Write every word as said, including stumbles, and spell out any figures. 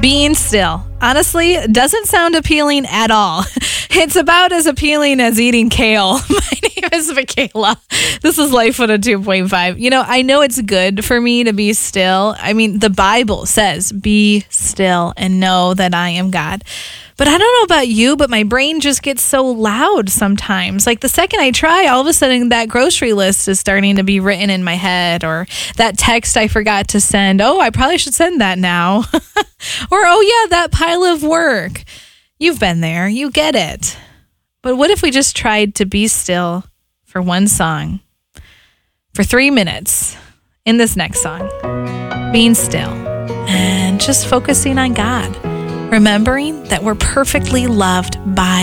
Being still, honestly, doesn't sound appealing at all. It's about as appealing as eating kale. My name is Michaela. This is Life one oh two point five. You know, I know it's good for me to be still. I mean, the Bible says, be still and know that I am God. But I don't know about you, but my brain just gets so loud sometimes. Like the second I try, all of a sudden that grocery list is starting to be written in my head, or that text I forgot to send. Oh, I probably should send that now. Or, oh yeah, that pile of work. You've been there. You get it. But what if we just tried to be still for one song, for three minutes in this next song, being still and just focusing on God, remembering that we're perfectly loved by